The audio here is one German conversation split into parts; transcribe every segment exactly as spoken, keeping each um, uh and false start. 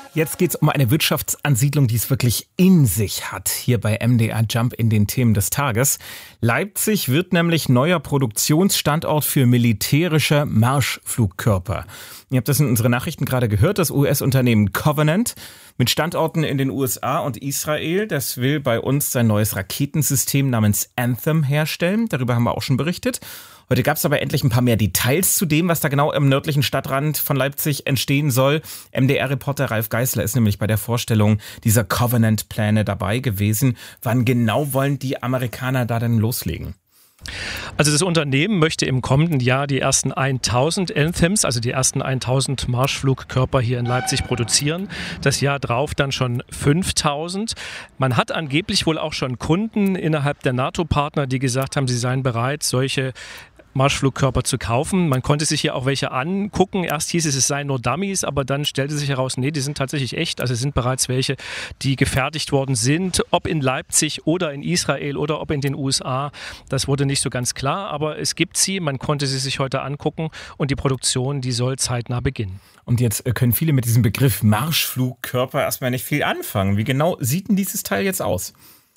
Jetzt geht es um eine Wirtschaftsansiedlung, die es wirklich in sich hat, hier bei M D R Jump in den Themen des Tages. Leipzig wird nämlich neuer Produktionsstandort für militärische Marschflugkörper. Ihr habt das in unseren Nachrichten gerade gehört, das U S-Unternehmen Covenant mit Standorten in den U S A und Israel, das will bei uns sein neues Raketensystem namens Anthem herstellen. Darüber haben wir auch schon berichtet. Heute gab es aber endlich ein paar mehr Details zu dem, was da genau im nördlichen Stadtrand von Leipzig entstehen soll. M D R-Reporter Ralf Geißler ist nämlich bei der Vorstellung dieser Covenant-Pläne dabei gewesen. Wann genau wollen die Amerikaner da denn loslegen? Also das Unternehmen möchte im kommenden Jahr die ersten tausend Anthems, also die ersten tausend Marschflugkörper hier in Leipzig produzieren. Das Jahr drauf dann schon fünftausend. Man hat angeblich wohl auch schon Kunden innerhalb der NATO-Partner, die gesagt haben, sie seien bereit, solche Marschflugkörper zu kaufen. Man konnte sich hier auch welche angucken. Erst hieß es, es seien nur Dummies, aber dann stellte sich heraus, nee, die sind tatsächlich echt. Also es sind bereits welche, die gefertigt worden sind, ob in Leipzig oder in Israel oder ob in den U S A. Das wurde nicht so ganz klar, aber es gibt sie. Man konnte sie sich heute angucken und die Produktion, die soll zeitnah beginnen. Und jetzt können viele mit diesem Begriff Marschflugkörper erstmal nicht viel anfangen. Wie genau sieht denn dieses Teil jetzt aus?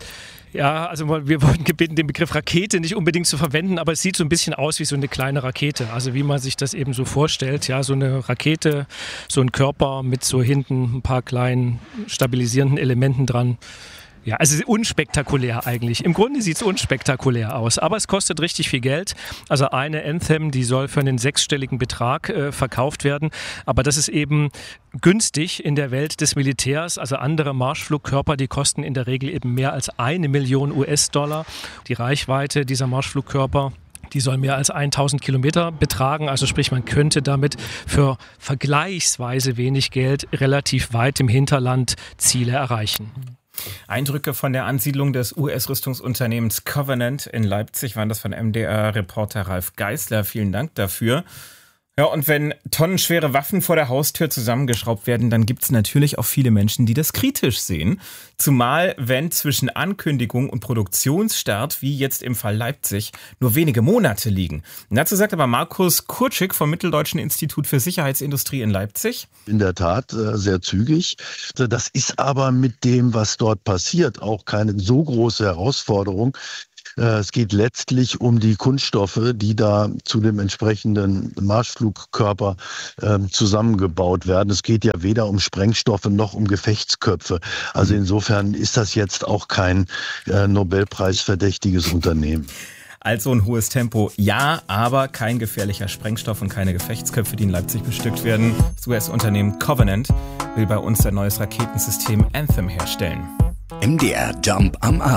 Ja, also wir wurden gebeten, den Begriff Rakete nicht unbedingt zu verwenden, aber es sieht so ein bisschen aus wie so eine kleine Rakete. Also wie man sich das eben so vorstellt, ja, so eine Rakete, so ein Körper mit so hinten ein paar kleinen stabilisierenden Elementen dran. Ja, also unspektakulär eigentlich. Im Grunde sieht es unspektakulär aus, aber es kostet richtig viel Geld. Also eine Anthem, die soll für einen sechsstelligen Betrag äh, verkauft werden, aber das ist eben günstig in der Welt des Militärs. Also andere Marschflugkörper, die kosten in der Regel eben mehr als eine Million U S-Dollar. Die Reichweite dieser Marschflugkörper, die soll mehr als tausend Kilometer betragen. Also sprich, man könnte damit für vergleichsweise wenig Geld relativ weit im Hinterland Ziele erreichen. Eindrücke von der Ansiedlung des U S-Rüstungsunternehmens Covenant in Leipzig waren das von M D R-Reporter Ralf Geißler. Vielen Dank dafür. Ja, und wenn tonnenschwere Waffen vor der Haustür zusammengeschraubt werden, dann gibt es natürlich auch viele Menschen, die das kritisch sehen. Zumal, wenn zwischen Ankündigung und Produktionsstart, wie jetzt im Fall Leipzig, nur wenige Monate liegen. Und dazu sagt aber Markus Kurczyk vom Mitteldeutschen Institut für Sicherheitsindustrie in Leipzig: In der Tat sehr zügig. Das ist aber mit dem, was dort passiert, auch keine so große Herausforderung. Es geht letztlich um die Kunststoffe, die da zu dem entsprechenden Marschflugkörper äh, zusammengebaut werden. Es geht ja weder um Sprengstoffe noch um Gefechtsköpfe. Also insofern ist das jetzt auch kein äh, Nobelpreisverdächtiges Unternehmen. Also ein hohes Tempo, ja, aber kein gefährlicher Sprengstoff und keine Gefechtsköpfe, die in Leipzig bestückt werden. Das U S-Unternehmen Covenant will bei uns ein neues Raketensystem Anthem herstellen. M D R Jump am Abend.